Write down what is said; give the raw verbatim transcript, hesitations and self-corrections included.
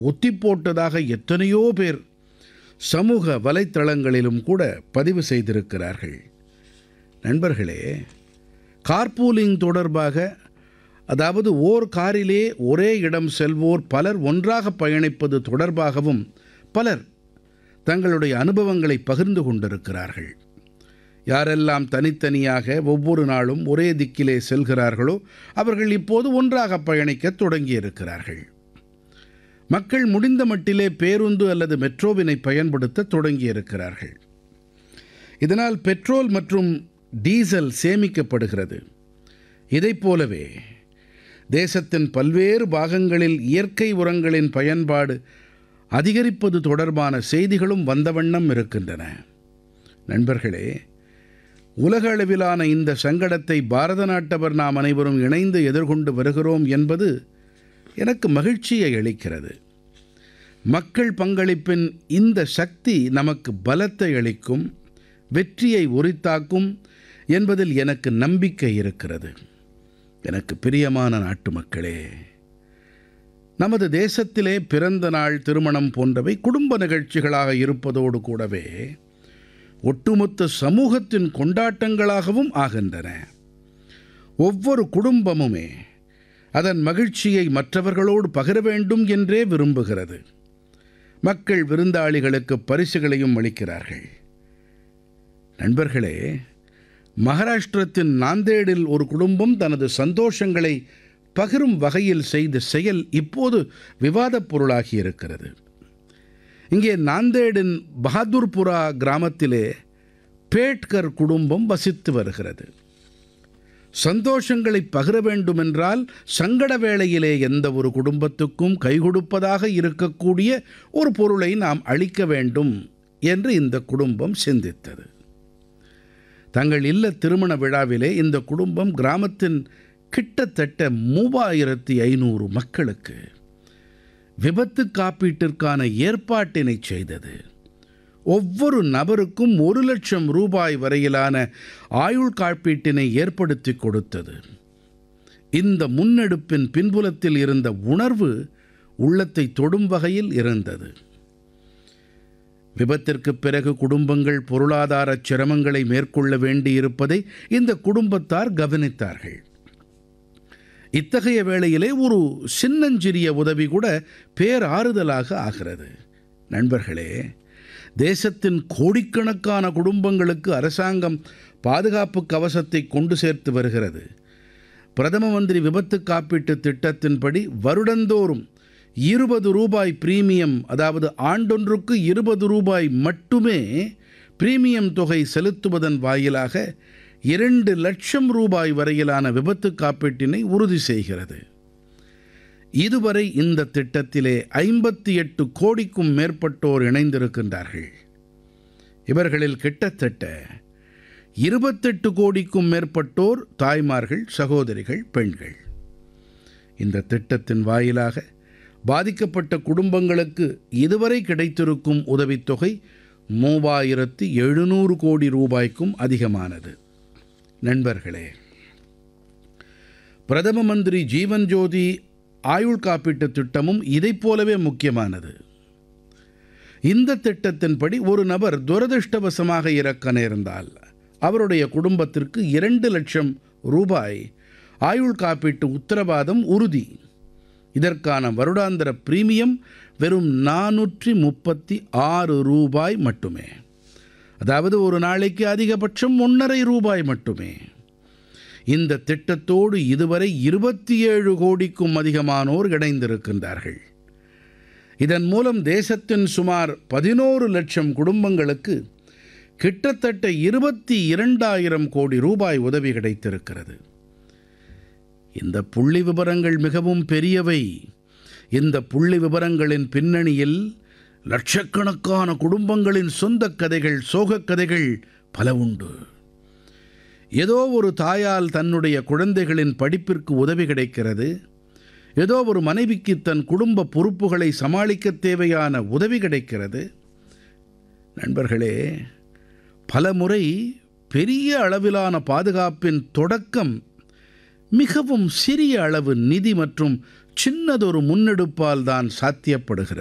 ஒத்திப்போட்டதாக எத்தனையோ பேர் சமூக வலைத்தளங்களிலும் கூட பதிவு செய்திருக்கிறார்கள். நண்பர்களே, கார்பூலிங் தொடர்பாக, அதாவது ஓர் காரிலே ஒரே இடம் செல்வோர் பலர் ஒன்றாக பயணிப்பது தொடர்பாகவும் பலர் தங்களுடைய அனுபவங்களை பகிர்ந்து கொண்டிருக்கிறார்கள். யாரெல்லாம் தனித்தனியாக ஒவ்வொரு நாளும் ஒரே திக்கிலே செல்கிறார்களோ அவர்கள் இப்போது ஒன்றாக பயணிக்கத் தொடங்கியிருக்கிறார்கள். மக்கள் முடிந்த மட்டிலே பேருந்து அல்லது மெட்ரோவினை பயன்படுத்த தொடங்கியிருக்கிறார்கள். இதனால் பெட்ரோல் மற்றும் டீசல் சேமிக்கப்படுகிறது. இதைப் போலவே தேசத்தின் பல்வேறு பாகங்களில் இயற்கை உரங்களின் பயன்பாடு அதிகரிப்பது தொடர்பான செய்திகளும் வந்த வண்ணம் இருக்கின்றன. நண்பர்களே, உலக அளவிலான இந்த சங்கடத்தை பாரத நாட்டவர் நாம் அனைவரும் இணைந்து எதிர்கொண்டு வருகிறோம் என்பது எனக்கு மகிழ்ச்சியை அளிக்கிறது. மக்கள் பங்களிப்பின் இந்த சக்தி நமக்கு பலத்தை அளிக்கும், வெற்றியை உரித்தாக்கும் என்பதில் எனக்கு நம்பிக்கை இருக்கிறது. எனக்கு பிரியமான நாட்டுமக்களே, நமது தேசத்திலே பிறந்த நாள், திருமணம் போன்றவை குடும்ப நிகழ்ச்சிகளாக இருப்பதோடு கூடவே ஒட்டுமொத்த சமூகத்தின் கொண்டாட்டங்களாகவும் ஆகின்றன. ஒவ்வொரு குடும்பமுமே அதன் மகிழ்ச்சியை மற்றவர்களோடு பகிர வேண்டும் என்றே விரும்புகிறது. மக்கள் விருந்தாளிகளுக்கு பரிசுகளையும் அளிக்கிறார்கள். நண்பர்களே, மகாராஷ்டிரத்தின் நாந்தேடில் ஒரு குடும்பம் தனது சந்தோஷங்களை பகிரும் வகையில் செய்த செயல் இப்போது விவாதப் பொருளாகி இருக்கிறது. இங்கே நாந்தேடின் பஹாதுர்புரா கிராமத்திலே பேட்கர் குடும்பம் வசித்து வருகிறது. சந்தோஷங்களை பகிர வேண்டுமென்றால் சங்கட வேளையிலே எந்த ஒரு குடும்பத்துக்கும் கைகொடுப்பதாக இருக்கக்கூடிய ஒரு பொருளை நாம் அளிக்க வேண்டும் என்று இந்த குடும்பம் சிந்தித்தது. தங்கள் இல்ல திருமண விழாவிலே இந்த குடும்பம் கிராமத்தின் கிட்டத்தட்ட மூவாயிரத்தி ஐநூறு மக்களுக்கு விபத்து காப்பீட்டிற்கான ஏற்பாட்டினை செய்தது. ஒவ்வொரு நபருக்கும் ஒரு லட்சம் ரூபாய் வரையிலான ஆயுள் காப்பீட்டினை ஏற்படுத்தி கொடுத்தது. இந்த முன்னெடுப்பின் பின்புலத்தில் இருந்த உணர்வு உள்ளத்தை தொடும் வகையில் இருந்தது. விபத்திற்கு பிறகு குடும்பங்கள் பொருளாதார சிரமங்களை மேற்கொள்ள வேண்டியிருப்பதை இந்த குடும்பத்தார் கவனித்தார்கள். இத்தகைய வேளையிலே ஒரு சின்னஞ்சிறிய உதவி கூட பேராறுதலாக ஆகிறது. நண்பர்களே, தேசத்தின் கோடிக்கணக்கான குடும்பங்களுக்கு அரசாங்கம் பாதுகாப்பு கவசத்தை கொண்டு சேர்த்து வருகிறது. பிரதம மந்திரி விபத்து காப்பீட்டு திட்டத்தின்படி வருடந்தோறும் இருபது ரூபாய் பிரீமியம், அதாவது ஆண்டொன்றுக்கு இருபது ரூபாய் மட்டுமே பிரீமியம் தொகை செலுத்துவதன் வாயிலாக இரண்டு லட்சம் ரூபாய் வரையிலான விபத்து காப்பீட்டினை உறுதி செய்கிறது. இதுவரை இந்த திட்டத்திலே ஐம்பத்தி எட்டு கோடிக்கும் மேற்பட்டோர் இணைந்திருக்கின்றார்கள். இவர்களில் கிட்டத்தட்ட இருபத்தெட்டு கோடிக்கும் மேற்பட்டோர் தாய்மார்கள், சகோதரிகள், பெண்கள். இந்த திட்டத்தின் வாயிலாக பாதிக்கப்பட்ட குடும்பங்களுக்கு இதுவரை கிடைத்திருக்கும் உதவித்தொகை மூவாயிரத்து எழுநூறு கோடி ரூபாய்க்கும் அதிகமானது. நண்பர்களே, பிரதம மந்திரி ஜீவன் ஜோதி ஆயுள் காப்பீட்டு திட்டமும் இதைப் போலவே முக்கியமானது. இந்த திட்டத்தின்படி ஒரு நபர் துரதிர்ஷ்டவசமாக இறக்க நேர்ந்தால் அவருடைய குடும்பத்திற்கு இரண்டு லட்சம் ரூபாய் ஆயுள் காப்பீட்டு உத்தரவாதம் உறுதி. இதற்கான வருடாந்திர பிரீமியம் வெறும் நானூற்றி முப்பத்தி ஆறு ரூபாய் மட்டுமே. அதாவது ஒரு நாளைக்கு அதிகபட்சம் ஒன்றரை ரூபாய் மட்டுமே. இந்த திட்டத்தோடு இதுவரை இருபத்தி ஏழு கோடிக்கும் அதிகமானோர் இணைந்திருக்கின்றார்கள். இதன் மூலம் தேசத்தின் சுமார் பதினோரு லட்சம் குடும்பங்களுக்கு கிட்டத்தட்ட இருபத்தி இரண்டாயிரம் கோடி ரூபாய் உதவி கிடைத்திருக்கிறது. இந்த புள்ளி விவரங்கள் மிகவும் பெரியவை. இந்த புள்ளி விவரங்களின் பின்னணியில் லட்சக்கணக்கான குடும்பங்களின் சொந்தக் கதைகள், சோகக் கதைகள் பல உண்டு. ஏதோ ஒரு தாயால் தன்னுடைய குழந்தைகளின் படிப்பிற்கு உதவி கிடைக்கிறது. ஏதோ ஒரு மனைவிக்கு தன் குடும்ப பொறுப்புகளை சமாளிக்க தேவையான உதவி கிடைக்கிறது. நண்பர்களே, பல முறை பெரிய அளவிலான பாதுகாப்பின் தொடக்கம் மிகவும் சிறிய அளவு நிதி மற்றும் சின்னதொரு முன்னெடுப்பால் தான் சாத்தியப்படுகிறது.